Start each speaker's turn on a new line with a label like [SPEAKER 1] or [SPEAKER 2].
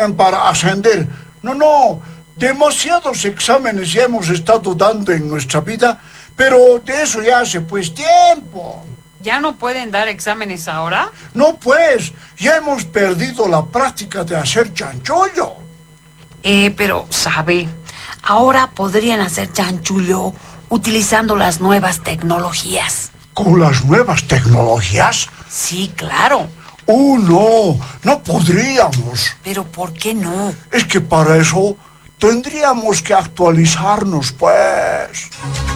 [SPEAKER 1] examen para ascender. No, demasiados exámenes ya hemos estado dando en nuestra vida, pero de eso ya hace pues tiempo.
[SPEAKER 2] ¿Ya no pueden dar exámenes ahora?
[SPEAKER 1] No pues, ya hemos perdido la práctica de hacer chanchullo.
[SPEAKER 3] Pero, ¿sabe? Ahora podrían hacer chanchullo utilizando las nuevas tecnologías.
[SPEAKER 1] ¿Con las nuevas tecnologías?
[SPEAKER 3] Sí, claro.
[SPEAKER 1] No podríamos.
[SPEAKER 3] ¿Pero por qué no?
[SPEAKER 1] Es que para eso tendríamos que actualizarnos, pues.